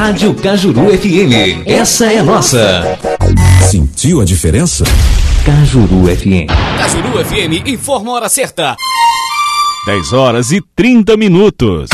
Rádio Cajuru FM. Essa é nossa. Sentiu a diferença? Cajuru FM. Cajuru FM informa a hora certa. 10h30.